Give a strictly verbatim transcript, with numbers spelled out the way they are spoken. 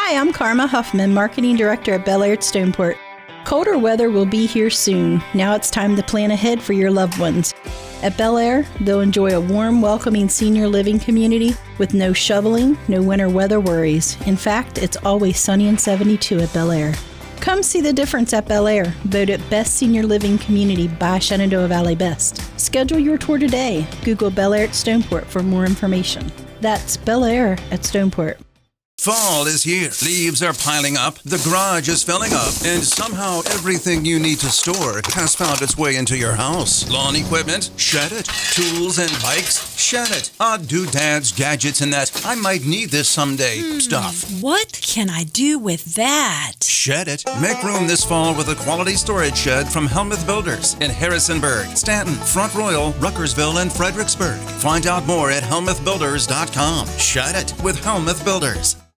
Hi, I'm Karma Huffman, Marketing Director at Bel Air at Stoneport. Colder weather will be here soon. Now it's time to plan ahead for your loved ones. At Bel Air, they'll enjoy a warm, welcoming senior living community with no shoveling, no winter weather worries. In fact, it's always sunny and seventy-two at Bel Air. Come see the difference at Bel Air, voted Best Senior Living Community by Shenandoah Valley Best. Schedule your tour today. Google Bel Air at Stoneport for more information. That's Bel Air at Stoneport. Fall is here. Leaves are piling up, the garage is filling up, and somehow everything you need to store has found its way into your house. Lawn equipment? Shed it. Tools and bikes? Shed it. Odd doodads, gadgets, and that I might need this someday hmm, stuff. What can I do with that? Shed it. Make room this fall with a quality storage shed from Helmuth Builders in Harrisonburg, Stanton, Front Royal, Ruckersville, and Fredericksburg. Find out more at helmuth builders dot com. Shed it with Helmuth Builders.